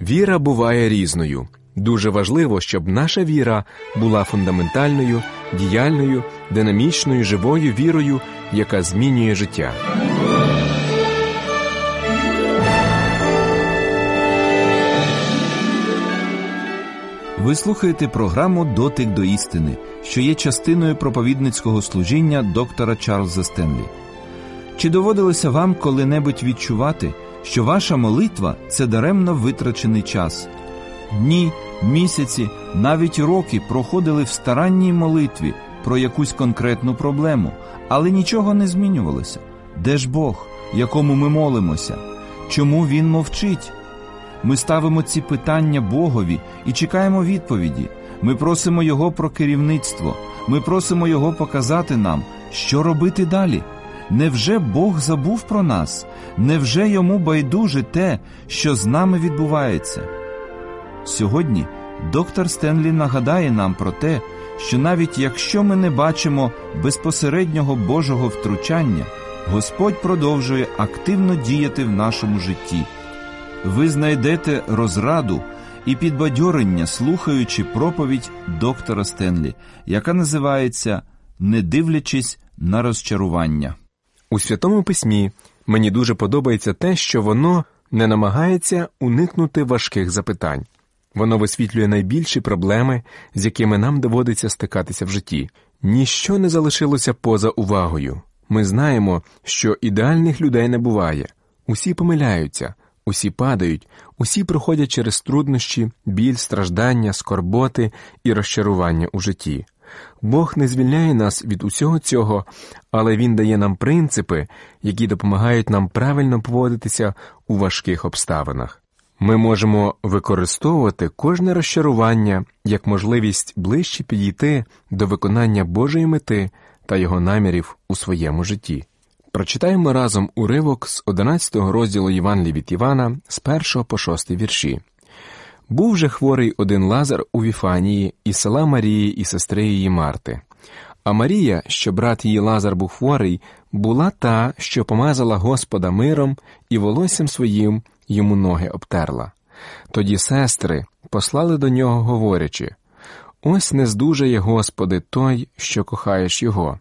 Віра буває різною. Дуже важливо, щоб наша віра була фундаментальною, діяльною, динамічною, живою вірою, яка змінює життя. Ви слухаєте програму «Дотик до істини», що є частиною проповідницького служіння доктора Чарльза Стенлі. Чи доводилося вам коли-небудь відчувати, що ваша молитва – це даремно витрачений час? Дні, місяці, навіть роки проходили в старанній молитві про якусь конкретну проблему, але нічого не змінювалося. Де ж Бог, якому ми молимося? Чому Він мовчить? Ми ставимо ці питання Богові і чекаємо відповіді. Ми просимо Його про керівництво. Ми просимо Його показати нам, що робити далі. Невже Бог забув про нас? Невже Йому байдуже те, що з нами відбувається? Сьогодні доктор Стенлі нагадає нам про те, що навіть якщо ми не бачимо безпосереднього Божого втручання, Господь продовжує активно діяти в нашому житті. Ви знайдете розраду і підбадьорення, слухаючи проповідь доктора Стенлі, яка називається «Не дивлячись на розчарування». У Святому Письмі мені дуже подобається те, що воно не намагається уникнути важких запитань. Воно висвітлює найбільші проблеми, з якими нам доводиться стикатися в житті. Ніщо не залишилося поза увагою. Ми знаємо, що ідеальних людей не буває. Усі помиляються, усі падають, усі проходять через труднощі, біль, страждання, скорботи і розчарування у житті. Бог не звільняє нас від усього цього, але Він дає нам принципи, які допомагають нам правильно поводитися у важких обставинах. Ми можемо використовувати кожне розчарування як можливість ближче підійти до виконання Божої мети та Його намірів у своєму житті. Прочитаємо разом уривок з 11 розділу Євангелія від Івана з 1 по 6 вірші. «Був же хворий один Лазар у Віфанії, із села Марії і сестри її Марти. А Марія, що брат її Лазар був хворий, була та, що помазала Господа миром і волоссям своїм йому ноги обтерла. Тоді сестри послали до нього, говорячи: «Ось не здужає, Господи, той, що кохаєш його».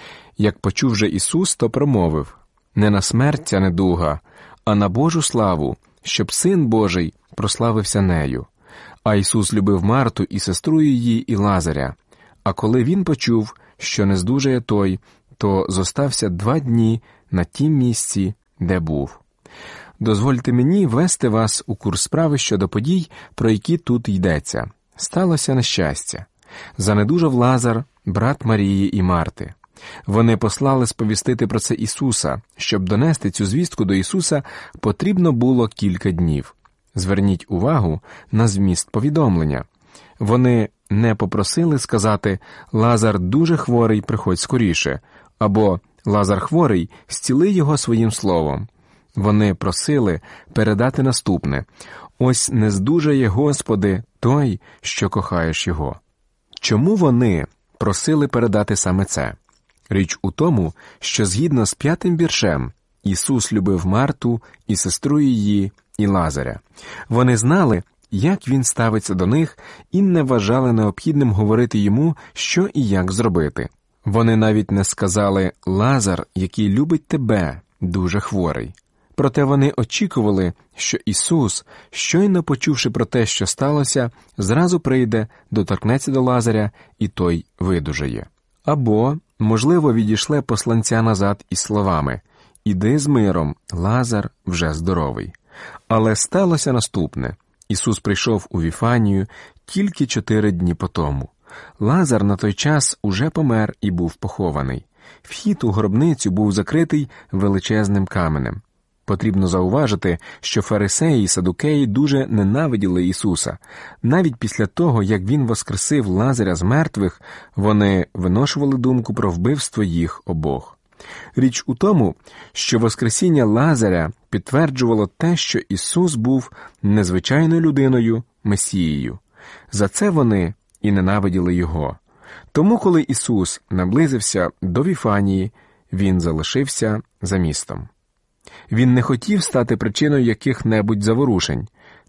Як почув же Ісус, то промовив: «Не на смерть ця недуга, а на Божу славу, щоб Син Божий прославився нею». А Ісус любив Марту і сестру її і Лазаря. А коли Він почув, що не здужає той, то зостався 2 дні на тім місці, де був. Дозвольте мені ввести вас у курс справи щодо подій, про які тут йдеться. Сталося нещастя. Занедужав Лазар, брат Марії і Марти. Вони послали сповістити про це Ісуса. Щоб донести цю звістку до Ісуса, потрібно було кілька днів. Зверніть увагу на зміст повідомлення. Вони не попросили сказати «Лазар дуже хворий, приходь скоріше» або «Лазар хворий, зціли його своїм словом». Вони просили передати наступне: «Ось не здужає, Господи, той, що кохаєш його». Чому вони просили передати саме це? Річ у тому, що згідно з 5 віршем Ісус любив Марту і сестру її і Лазаря. Вони знали, як Він ставиться до них, і не вважали необхідним говорити йому, що і як зробити. Вони навіть не сказали «Лазар, який любить тебе, дуже хворий». Проте вони очікували, що Ісус, щойно почувши про те, що сталося, зразу прийде, доторкнеться до Лазаря, і той видужає. Або, можливо, відійшле посланця назад із словами «Іди з миром, Лазар вже здоровий». Але сталося наступне. Ісус прийшов у Віфанію тільки 4 дні потому. Лазар на той час уже помер і був похований. Вхід у гробницю був закритий величезним каменем. Потрібно зауважити, що фарисеї і садукеї дуже ненавиділи Ісуса. Навіть після того, як Він воскресив Лазаря з мертвих, вони виношували думку про вбивство їх обох. Річ у тому, що воскресіння Лазаря підтверджувало те, що Ісус був незвичайною людиною, Месією. За це вони і ненавиділи Його. Тому, коли Ісус наблизився до Віфанії, Він залишився за містом. Він не хотів стати причиною яких-небудь заворушень.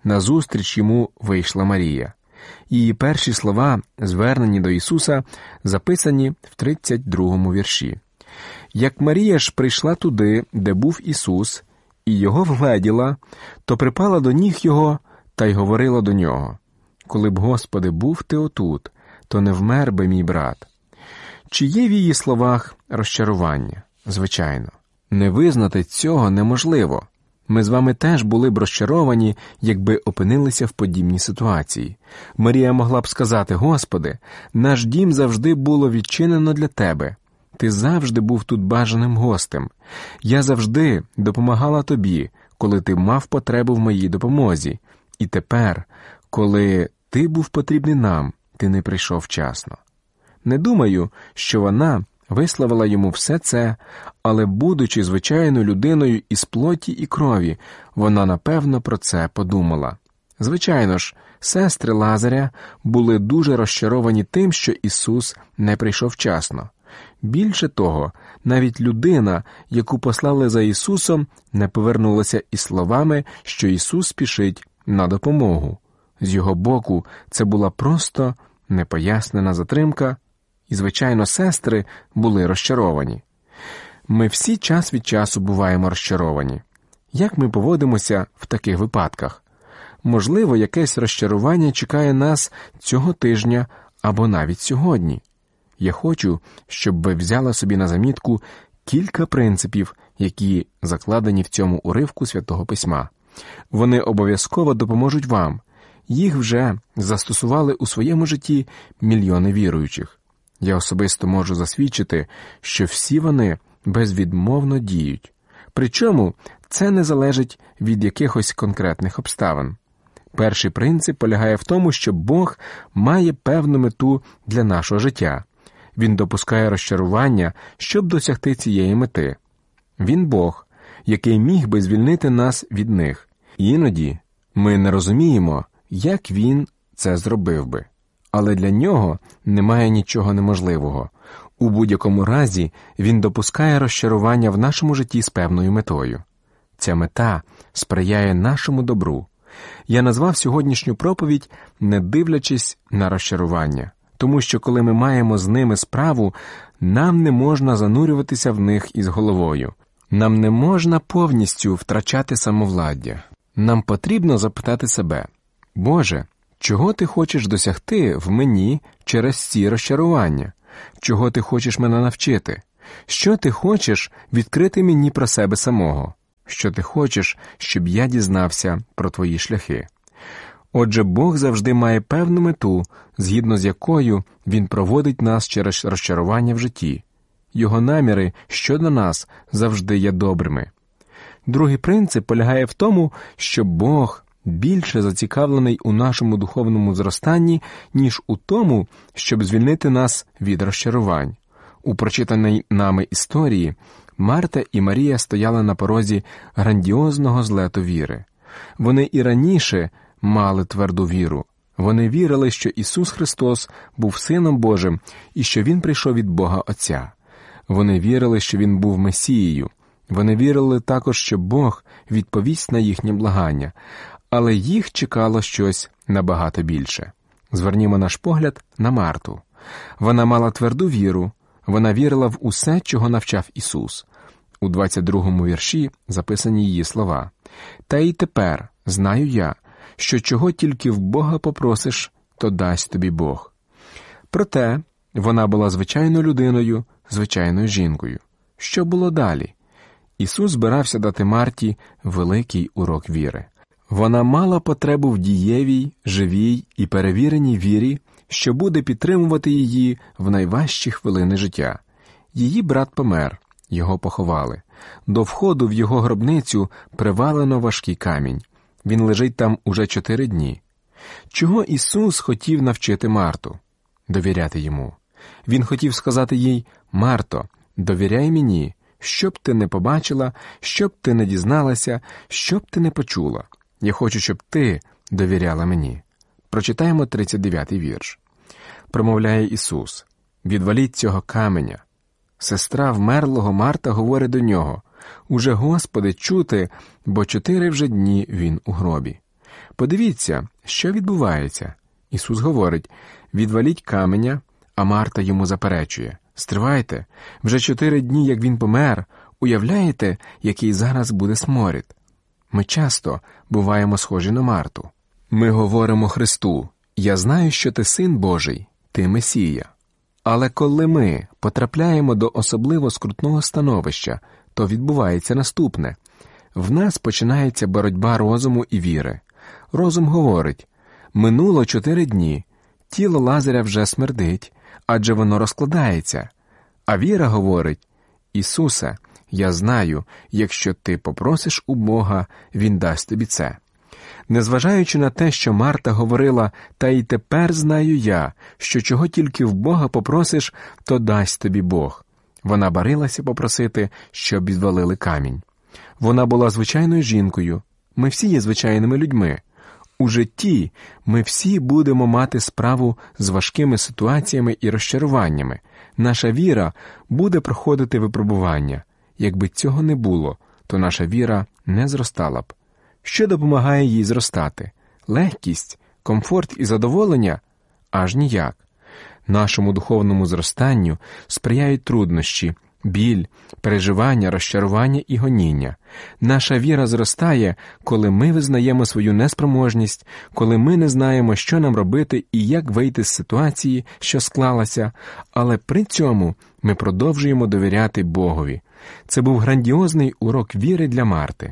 назустріч йому вийшла Марія. Її перші слова, звернені до Ісуса, записані в 32-му вірші. «Як Марія ж прийшла туди, де був Ісус, і його вгледіла, то припала до ніг його та й говорила до нього: коли б, Господи, був ти отут, то не вмер би мій брат». Чи є в її словах розчарування? Звичайно. Не визнати цього неможливо. Ми з вами теж були б розчаровані, якби опинилися в подібній ситуації. Марія могла б сказати: «Господи, наш дім завжди було відчинено для Тебе. Ти завжди був тут бажаним гостем. Я завжди допомагала Тобі, коли Ти мав потребу в моїй допомозі. І тепер, коли Ти був потрібний нам, Ти не прийшов вчасно». Не думаю, що вона висловила йому все це, але, будучи звичайною людиною із плоті і крові, вона, напевно, про це подумала. Звичайно ж, сестри Лазаря були дуже розчаровані тим, що Ісус не прийшов вчасно. Більше того, навіть людина, яку послали за Ісусом, не повернулася із словами, що Ісус спішить на допомогу. З його боку, це була просто непояснена затримка, і, звичайно, сестри були розчаровані. Ми всі час від часу буваємо розчаровані. Як ми поводимося в таких випадках? Можливо, якесь розчарування чекає нас цього тижня або навіть сьогодні. Я хочу, щоб ви взяли собі на замітку кілька принципів, які закладені в цьому уривку Святого Письма. Вони обов'язково допоможуть вам. Їх вже застосували у своєму житті мільйони віруючих. Я особисто можу засвідчити, що всі вони безвідмовно діють. Причому це не залежить від якихось конкретних обставин. Перший принцип полягає в тому, що Бог має певну мету для нашого життя. Він допускає розчарування, щоб досягти цієї мети. Він Бог, який міг би звільнити нас від них. Іноді ми не розуміємо, як Він це зробив би. Але для нього немає нічого неможливого. У будь-якому разі він допускає розчарування в нашому житті з певною метою. Ця мета сприяє нашому добру. Я назвав сьогоднішню проповідь «Не дивлячись на розчарування», тому що коли ми маємо з ними справу, нам не можна занурюватися в них із головою. Нам не можна повністю втрачати самовладдя. Нам потрібно запитати себе: «Боже, чого ти хочеш досягти в мені через ці розчарування? Чого ти хочеш мене навчити? Що ти хочеш відкрити мені про себе самого? Що ти хочеш, щоб я дізнався про твої шляхи?» Отже, Бог завжди має певну мету, згідно з якою Він проводить нас через розчарування в житті. Його наміри щодо нас завжди є добрими. Другий принцип полягає в тому, що Бог більше зацікавлений у нашому духовному зростанні, ніж у тому, щоб звільнити нас від розчарувань. У прочитаній нами історії Марта і Марія стояли на порозі грандіозного злету віри. Вони і раніше мали тверду віру. Вони вірили, що Ісус Христос був Сином Божим і що Він прийшов від Бога Отця. Вони вірили, що Він був Месією. Вони вірили також, що Бог відповість на їхнє благання. Але їх чекало щось набагато більше. Звернімо наш погляд на Марту. Вона мала тверду віру, вона вірила в усе, чого навчав Ісус. У 22-му вірші записані її слова: «Та й тепер знаю я, що чого тільки в Бога попросиш, то дасть тобі Бог». Проте вона була звичайною людиною, звичайною жінкою. Що було далі? Ісус збирався дати Марті великий урок віри. Вона мала потребу в дієвій, живій і перевіреній вірі, що буде підтримувати її в найважчі хвилини життя. Її брат помер, його поховали. До входу в його гробницю привалено важкий камінь. Він лежить там уже 4 дні. Чого Ісус хотів навчити Марту? Довіряти Йому. Він хотів сказати їй: «Марто, довіряй мені, що б ти не побачила, що б ти не дізналася, що б ти не почула. Я хочу, щоб ти довіряла мені». Прочитаємо 39-й вірш. Промовляє Ісус: «Відваліть цього каменя». Сестра вмерлого Марта говорить до нього: «Уже, Господи, чути, бо 4 вже дні він у гробі». Подивіться, що відбувається. Ісус говорить: «Відваліть каменя», а Марта йому заперечує: «Стривайте, вже 4 дні, як він помер, уявляєте, який зараз буде сморід?» Ми часто буваємо схожі на Марту. Ми говоримо Христу: «Я знаю, що ти Син Божий, ти Месія». Але коли ми потрапляємо до особливо скрутного становища, то відбувається наступне. В нас починається боротьба розуму і віри. Розум говорить: «Минуло 4 дні, тіло Лазаря вже смердить, адже воно розкладається». А віра говорить: «Ісусе, я знаю, якщо ти попросиш у Бога, Він дасть тобі це». Незважаючи на те, що Марта говорила: «Та й тепер знаю я, що чого тільки в Бога попросиш, то дасть тобі Бог», вона барилася попросити, щоб відвалили камінь. Вона була звичайною жінкою. Ми всі є звичайними людьми. У житті ми всі будемо мати справу з важкими ситуаціями і розчаруваннями. Наша віра буде проходити випробування. Якби цього не було, то наша віра не зростала б. Що допомагає їй зростати? Легкість, комфорт і задоволення? Аж ніяк. Нашому духовному зростанню сприяють труднощі, біль, переживання, розчарування і гоніння. Наша віра зростає, коли ми визнаємо свою неспроможність, коли ми не знаємо, що нам робити і як вийти з ситуації, що склалася, але при цьому ми продовжуємо довіряти Богові. Це був грандіозний урок віри для Марти.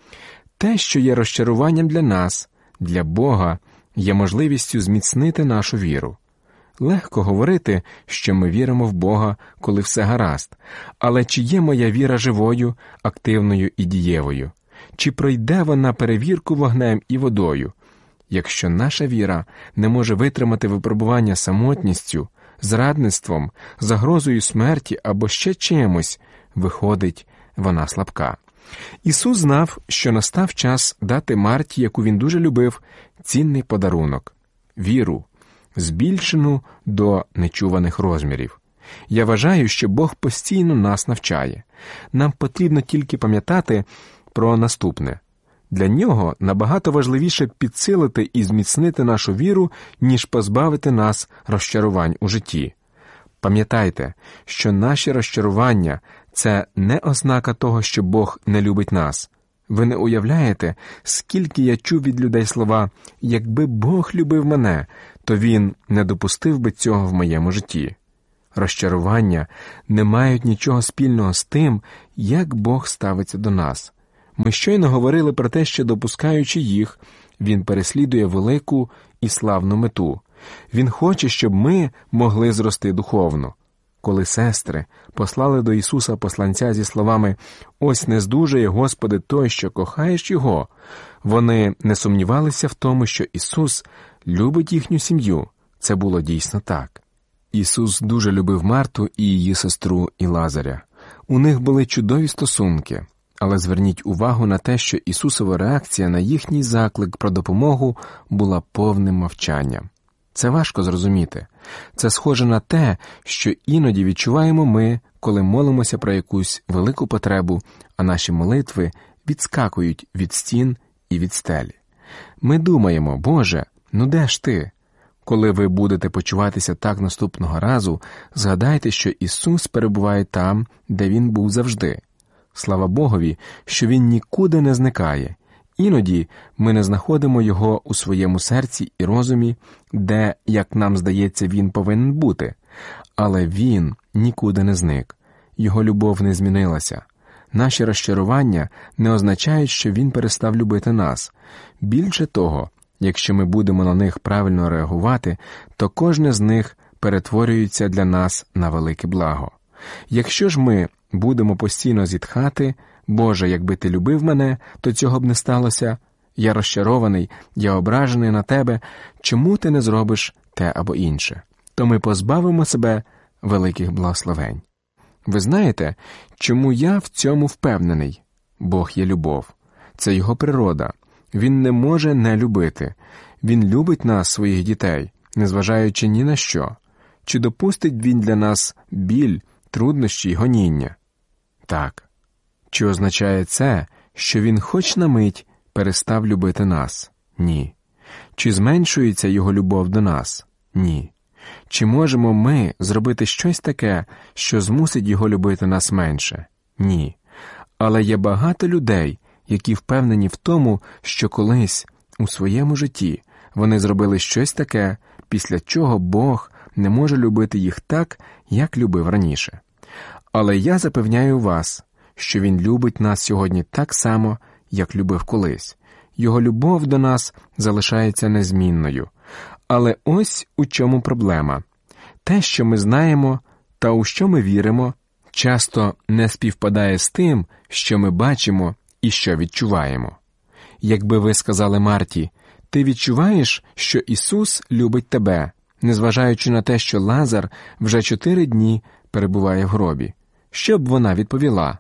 Те, що є розчаруванням для нас, для Бога, є можливістю зміцнити нашу віру. Легко говорити, що ми віримо в Бога, коли все гаразд, але чи є моя віра живою, активною і дієвою? Чи пройде вона перевірку вогнем і водою? Якщо наша віра не може витримати випробування самотністю, зрадництвом, загрозою смерті або ще чимось, виходить, вона слабка. Ісус знав, що настав час дати Марті, яку він дуже любив, цінний подарунок – віру, збільшену до нечуваних розмірів. Я вважаю, що Бог постійно нас навчає. Нам потрібно тільки пам'ятати про наступне. Для Нього набагато важливіше підсилити і зміцнити нашу віру, ніж позбавити нас розчарувань у житті. Пам'ятайте, що наші розчарування – це не ознака того, що Бог не любить нас. Ви не уявляєте, скільки я чув від людей слова: «Якби Бог любив мене, то Він не допустив би цього в моєму житті». Розчарування не мають нічого спільного з тим, як Бог ставиться до нас. Ми щойно говорили про те, що, допускаючи їх, Він переслідує велику і славну мету. Він хоче, щоб ми могли зрости духовно. Коли сестри послали до Ісуса посланця зі словами «Ось не здужає, Господи, той, що кохаєш Його», вони не сумнівалися в тому, що Ісус любить їхню сім'ю. Це було дійсно так. Ісус дуже любив Марту і її сестру і Лазаря. У них були чудові стосунки. Але зверніть увагу на те, що Ісусова реакція на їхній заклик про допомогу була повним мовчанням. Це важко зрозуміти. Це схоже на те, що іноді відчуваємо ми, коли молимося про якусь велику потребу, а наші молитви відскакують від стін і від стелі. Ми думаємо: «Боже, ну де ж ти?» Коли ви будете почуватися так наступного разу, згадайте, що Ісус перебуває там, де Він був завжди. Слава Богові, що Він нікуди не зникає. Іноді ми не знаходимо Його у своєму серці і розумі, де, як нам здається, Він повинен бути. Але Він нікуди не зник. Його любов не змінилася. Наші розчарування не означають, що Він перестав любити нас. Більше того, якщо ми будемо на них правильно реагувати, то кожне з них перетворюється для нас на велике благо. Якщо ж ми будемо постійно зітхати: «Боже, якби ти любив мене, то цього б не сталося. Я розчарований, я ображений на тебе. Чому ти не зробиш те або інше?» то ми позбавимо себе великих благословень. Ви знаєте, чому я в цьому впевнений? Бог є любов. Це Його природа. Він не може не любити. Він любить нас, своїх дітей, незважаючи ні на що. Чи допустить Він для нас біль, труднощі й гоніння? Так. Чи означає це, що Він хоч на мить перестав любити нас? Ні. Чи зменшується Його любов до нас? Ні. Чи можемо ми зробити щось таке, що змусить Його любити нас менше? Ні. Але є багато людей, які впевнені в тому, що колись у своєму житті вони зробили щось таке, після чого Бог не може любити їх так, як любив раніше. Але я запевняю вас, що Він любить нас сьогодні так само, як любив колись. Його любов до нас залишається незмінною. Але ось у чому проблема. Те, що ми знаємо та у що ми віримо, часто не співпадає з тим, що ми бачимо і що відчуваємо. Якби ви сказали Марті: «Ти відчуваєш, що Ісус любить тебе», незважаючи на те, що Лазар вже 4 дні перебуває в гробі, що б вона відповіла?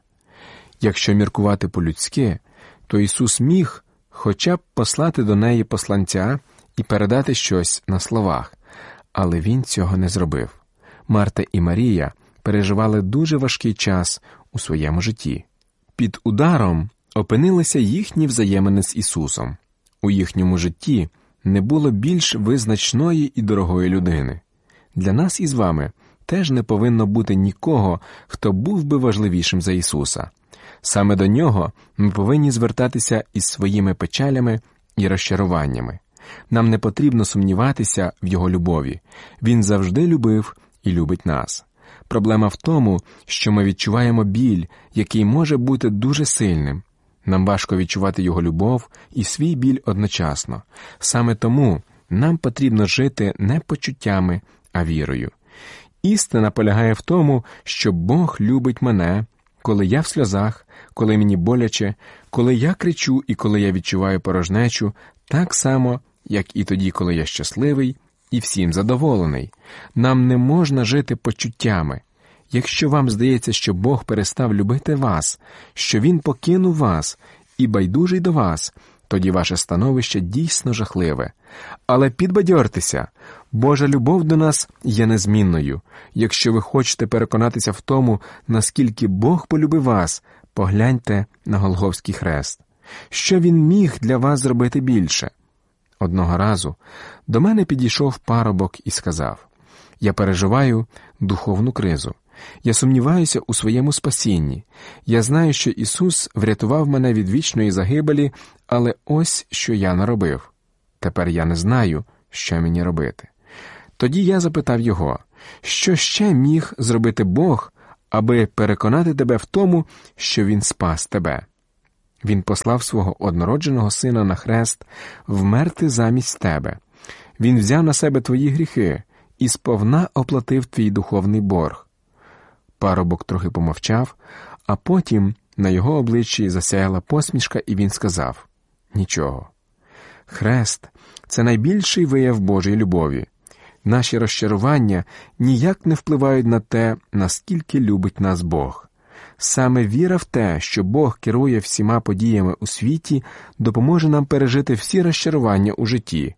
Якщо міркувати по-людськи, то Ісус міг хоча б послати до неї посланця і передати щось на словах, але Він цього не зробив. Марта і Марія переживали дуже важкий час у своєму житті. Під ударом опинилися їхні взаємини з Ісусом. У їхньому житті не було більш визначної і дорогої людини. Для нас із вами теж не повинно бути нікого, хто був би важливішим за Ісуса. Саме до Нього ми повинні звертатися із своїми печалями і розчаруваннями. Нам не потрібно сумніватися в Його любові. Він завжди любив і любить нас. Проблема в тому, що ми відчуваємо біль, який може бути дуже сильним. Нам важко відчувати Його любов і свій біль одночасно. Саме тому нам потрібно жити не почуттями, а вірою. Істина полягає в тому, що Бог любить мене, коли я в сльозах, коли мені боляче, коли я кричу і коли я відчуваю порожнечу, так само, як і тоді, коли я щасливий і всім задоволений. Нам не можна жити почуттями. Якщо вам здається, що Бог перестав любити вас, що Він покинув вас і байдужий до вас, тоді ваше становище дійсно жахливе. Але підбадьортеся, Божа любов до нас є незмінною. Якщо ви хочете переконатися в тому, наскільки Бог полюбив вас, погляньте на Голгофський хрест. Що Він міг для вас зробити більше? Одного разу до мене підійшов парубок і сказав: «Я переживаю духовну кризу. Я сумніваюся у своєму спасінні. Я знаю, що Ісус врятував мене від вічної загибелі, але ось що я наробив. Тепер я не знаю, що мені робити». Тоді я запитав його, що ще міг зробити Бог, аби переконати тебе в тому, що Він спас тебе. Він послав свого однородженого сина на хрест вмерти замість тебе. Він взяв на себе твої гріхи і сповна оплатив твій духовний борг. Парубок трохи помовчав, а потім на його обличчі засяяла посмішка, і він сказав: «Нічого. Хрест – це найбільший вияв Божої любові. Наші розчарування ніяк не впливають на те, наскільки любить нас Бог. Саме віра в те, що Бог керує всіма подіями у світі, допоможе нам пережити всі розчарування у житті.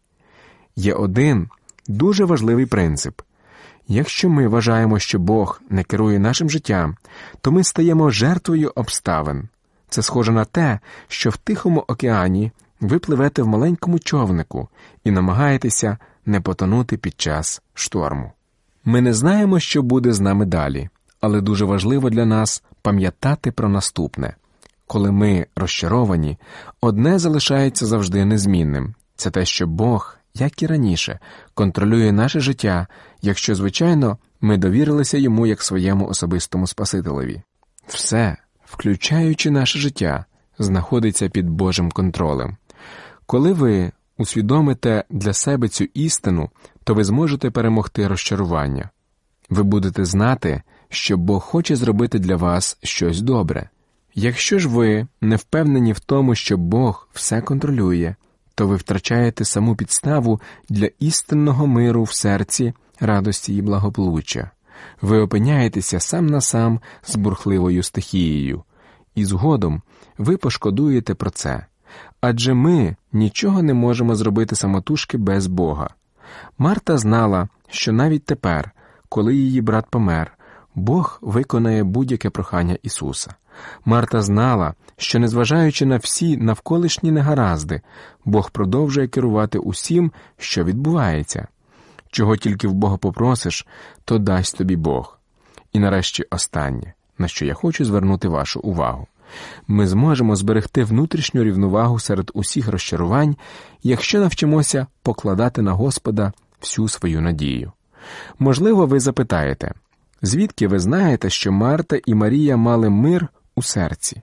Є один дуже важливий принцип. Якщо ми вважаємо, що Бог не керує нашим життям, то ми стаємо жертвою обставин. Це схоже на те, що в Тихому океані ви пливете в маленькому човнику і намагаєтеся не потонути під час шторму. Ми не знаємо, що буде з нами далі, але дуже важливо для нас пам'ятати про наступне. Коли ми розчаровані, одне залишається завжди незмінним. Це те, що Бог, як і раніше, контролює наше життя, якщо, звичайно, ми довірилися Йому як своєму особистому Спасителеві. Все, включаючи наше життя, знаходиться під Божим контролем. Коли ви усвідомите для себе цю істину, то ви зможете перемогти розчарування. Ви будете знати, що Бог хоче зробити для вас щось добре. Якщо ж ви не впевнені в тому, що Бог все контролює, то ви втрачаєте саму підставу для істинного миру в серці, радості і благополуччя. Ви опиняєтеся сам на сам з бурхливою стихією. І згодом ви пошкодуєте про це. Адже ми нічого не можемо зробити самотужки без Бога. Марта знала, що навіть тепер, коли її брат помер, Бог виконає будь-яке прохання Ісуса. Марта знала, що, незважаючи на всі навколишні негаразди, Бог продовжує керувати усім, що відбувається. Чого тільки в Бога попросиш, то дасть тобі Бог. І нарешті останнє, на що я хочу звернути вашу увагу. Ми зможемо зберегти внутрішню рівновагу серед усіх розчарувань, якщо навчимося покладати на Господа всю свою надію. Можливо, ви запитаєте, звідки ви знаєте, що Марта і Марія мали мир у серці?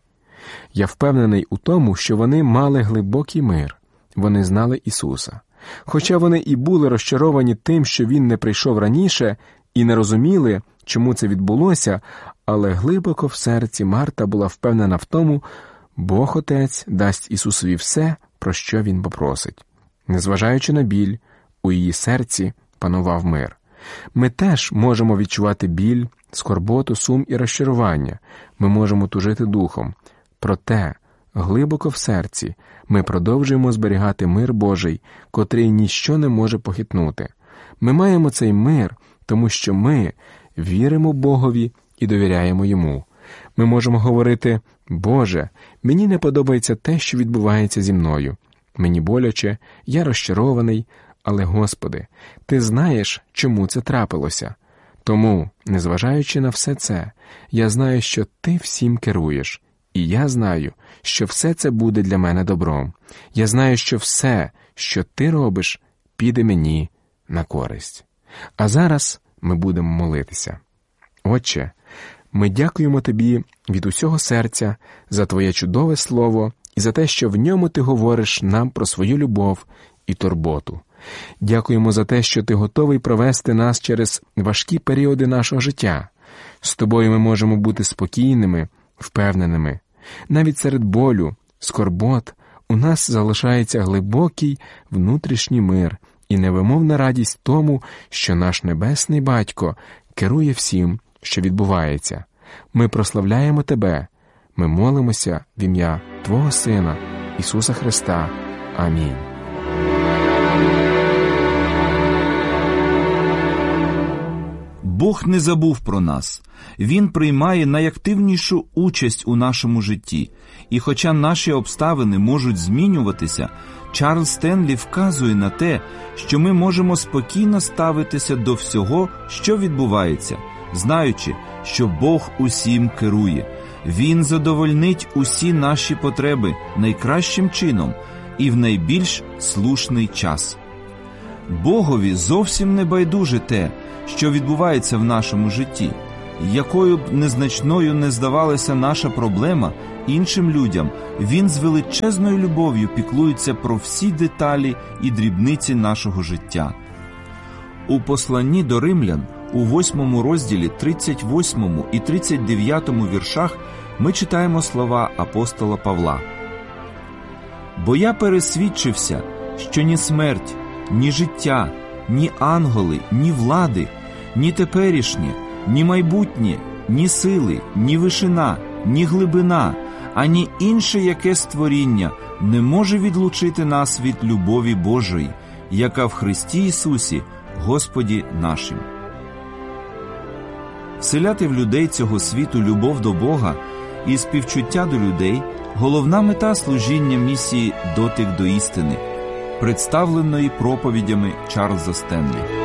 Я впевнений у тому, що вони мали глибокий мир. Вони знали Ісуса. Хоча вони і були розчаровані тим, що Він не прийшов раніше, і не розуміли, чому це відбулося, але глибоко в серці Марта була впевнена в тому, Бог Отець дасть Ісусові все, про що Він попросить. Незважаючи на біль, у її серці панував мир. Ми теж можемо відчувати біль, скорботу, сум і розчарування. Ми можемо тужити духом. Проте, глибоко в серці, ми продовжуємо зберігати мир Божий, котрий ніщо не може похитнути. Ми маємо цей мир, тому що ми віримо Богові і довіряємо Йому. Ми можемо говорити: «Боже, мені не подобається те, що відбувається зі мною. Мені боляче, я розчарований, але, Господи, Ти знаєш, чому це трапилося. Тому, незважаючи на все це, я знаю, що Ти всім керуєш. І я знаю, що все це буде для мене добром. Я знаю, що все, що Ти робиш, піде мені на користь». А зараз ми будемо молитися. Отче, ми дякуємо Тобі від усього серця за Твоє чудове слово і за те, що в ньому Ти говориш нам про свою любов і турботу. Дякуємо за те, що Ти готовий провести нас через важкі періоди нашого життя. З Тобою ми можемо бути спокійними, впевненими. Навіть серед болю, скорбот у нас залишається глибокий внутрішній мир і невимовна радість тому, що наш Небесний Батько керує всім, що відбувається. Ми прославляємо Тебе. Ми молимося в ім'я Твого Сина, Ісуса Христа. Амінь. Бог не забув про нас. Він приймає найактивнішу участь у нашому житті. І хоча наші обставини можуть змінюватися, Чарльз Стенлі вказує на те, що ми можемо спокійно ставитися до всього, що відбувається, знаючи, що Бог усім керує. Він задовольнить усі наші потреби найкращим чином і в найбільш слушний час. Богові зовсім не байдуже те, що відбувається в нашому житті. Якою б незначною не здавалася наша проблема іншим людям, Він з величезною любов'ю піклується про всі деталі і дрібниці нашого життя. У посланні до Римлян, у 8 розділі 38 і 39 віршах ми читаємо слова апостола Павла. «Бо я пересвідчився, що ні смерть, ні життя, ні ангели, ні влади, ні теперішнє, ні майбутнє, ні сили, ні вишина, ні глибина, ані інше яке створіння не може відлучити нас від любові Божої, яка в Христі Ісусі, Господі нашим». Вселяти в людей цього світу любов до Бога і співчуття до людей – головна мета служіння місії «Дотик до істини», представленої проповідями Чарльза Стенлі.